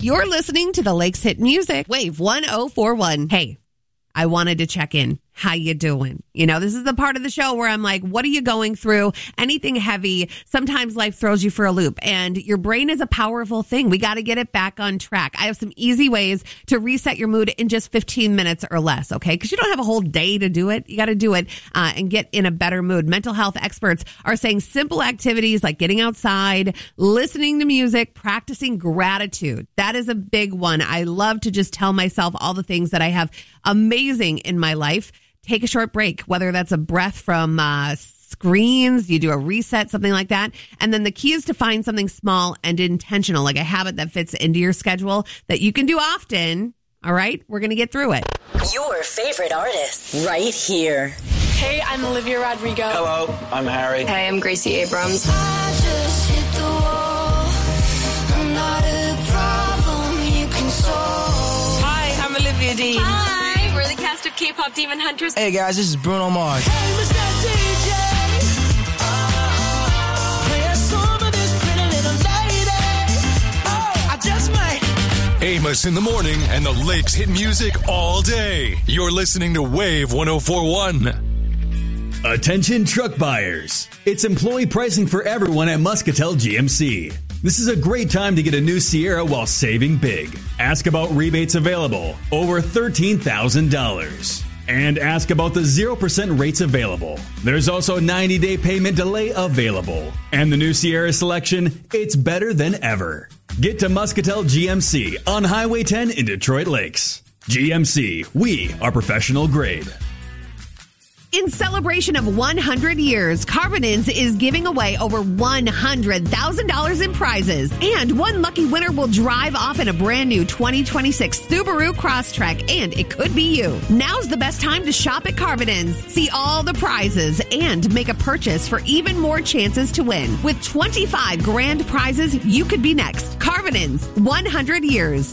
You're listening to the Lakes Hit Music, Wave 1041. Hey, I wanted to check in. How you doing? You know, this is the part of the show where I'm like, what are you going through? Anything heavy? Sometimes life throws you for a loop, and your brain is a powerful thing. We got to get it back on track. I have some easy ways to reset your mood in just 15 minutes or less, okay? Because you don't have a whole day to do it. You got to do it and get in a better mood. Mental health experts are saying simple activities like getting outside, listening to music, practicing gratitude. That is a big one. I love to just tell myself all the things that I have amazing in my life. Take a short break, whether that's a breath from screens, you do a reset, something like that. And then the key is to find something small and intentional, like a habit that fits into your schedule that you can do often. All right, we're going to get through it. Your favorite artists right here. Hey, I'm Olivia Rodrigo. Hello, I'm Harry. Hey, I'm Gracie Abrams. I just hit the wall. I'm not a problem you can solve. Hi, I'm Olivia Dean. Hi, we're the cast of K-pop Demon Hunters. Hey guys, this is Bruno Mars. Hey, Mr. DJ. Play a song for this pretty little lady. Oh, I just might. Amos in the morning and the Lakes Hit Music all day. You're listening to Wave 1041. Attention truck buyers. It's employee pricing for everyone at Muscatel GMC. This is a great time to get a new Sierra while saving big. Ask about rebates available, over $13,000. And ask about the 0% rates available. There's also 90-day payment delay available. And the new Sierra selection, it's better than ever. Get to Muscatel GMC on Highway 10 in Detroit Lakes. GMC, we are professional grade. In celebration of 100 years, Carbonins is giving away over $100,000 in prizes. And one lucky winner will drive off in a brand new 2026 Subaru Crosstrek, and it could be you. Now's the best time to shop at Carbonins. See all the prizes and make a purchase for even more chances to win. With 25 grand prizes, you could be next. Carbonins, 100 years,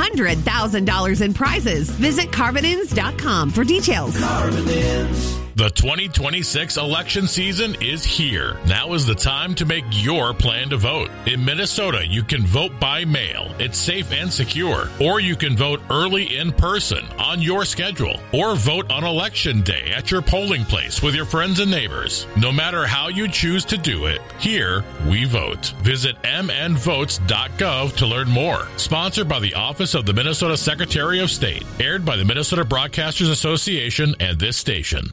$100,000 in prizes. Visit Carbonins.com for details. Carbonins. The 2026 election season is here. Now is the time to make your plan to vote. In Minnesota, you can vote by mail. It's safe and secure. Or you can vote early in person on your schedule. Or vote on election day at your polling place with your friends and neighbors. No matter how you choose to do it, here we vote. Visit mnvotes.gov to learn more. Sponsored by the Office of the Minnesota Secretary of State. Aired by the Minnesota Broadcasters Association and this station.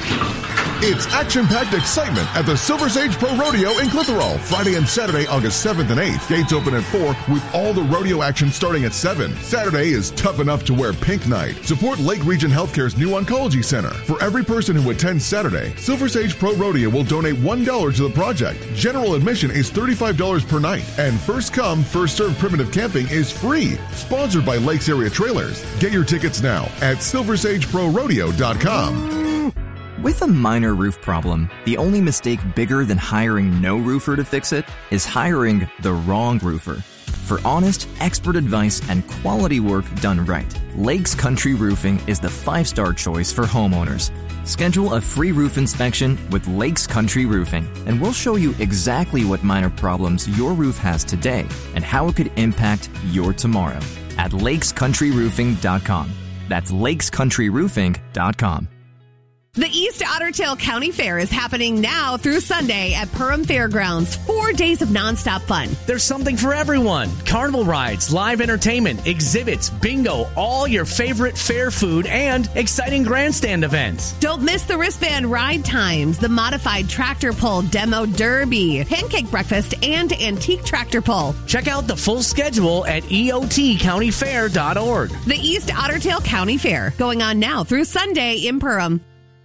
It's action-packed excitement at the Silver Sage Pro Rodeo in Clitheroe, Friday and Saturday, August 7th and 8th. Gates open at 4 with all the rodeo action starting at 7. Saturday is tough enough to wear pink night. Support Lake Region Healthcare's new oncology center. For every person who attends Saturday, Silver Sage Pro Rodeo will donate $1 to the project. General admission is $35 per night, and first come, first served primitive camping is free. Sponsored by Lakes Area Trailers. Get your tickets now at silversageprorodeo.com. With a minor roof problem, the only mistake bigger than hiring no roofer to fix it is hiring the wrong roofer. For honest, expert advice and quality work done right, Lakes Country Roofing is the 5-star choice for homeowners. Schedule a free roof inspection with Lakes Country Roofing, and we'll show you exactly what minor problems your roof has today and how it could impact your tomorrow at lakescountryroofing.com. That's lakescountryroofing.com. The East Otter Tail County Fair is happening now through Sunday at Perham Fairgrounds. 4 days of nonstop fun. There's something for everyone. Carnival rides, live entertainment, exhibits, bingo, all your favorite fair food, and exciting grandstand events. Don't miss the wristband ride times, the modified tractor pull demo derby, pancake breakfast, and antique tractor pull. Check out the full schedule at eotcountyfair.org. The East Otter Tail County Fair, going on now through Sunday in Perham.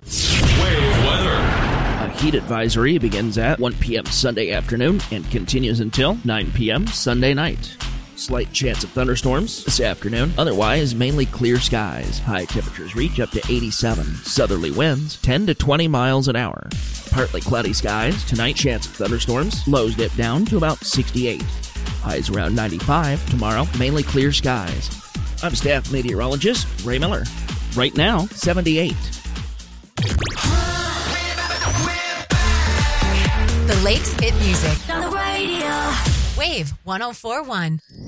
Wave weather. A heat advisory begins at 1 p.m. Sunday afternoon and continues until 9 p.m. Sunday night. Slight chance of thunderstorms this afternoon. Otherwise, mainly clear skies. High temperatures reach up to 87. Southerly winds 10 to 20 miles an hour. Partly cloudy skies. Tonight, chance of thunderstorms. Lows dip down to about 68. Highs around 95. Tomorrow, mainly clear skies. I'm staff meteorologist Ray Miller. Right now, 78. The Lakes Hit Music. On the radio. Wave 1041.